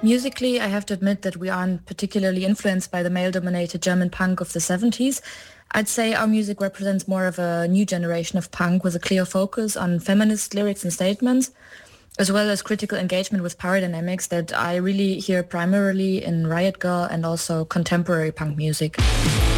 Musically, I have to admit that we aren't particularly influenced by the male-dominated German punk of the 70s. I'd say our music represents more of a new generation of punk with a clear focus on feminist lyrics and statements, as well as critical engagement with power dynamics that I really hear primarily in Riot Girl and also contemporary punk music.